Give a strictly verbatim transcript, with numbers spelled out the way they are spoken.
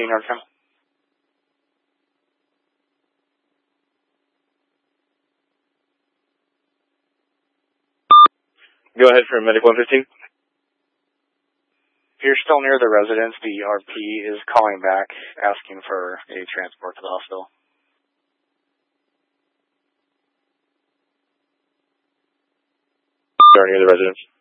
fifteen, Northcom. Go ahead for Medic one fifteen. If you're still near the residence, the R P is calling back, asking for a transport to the hospital. You're near the residence.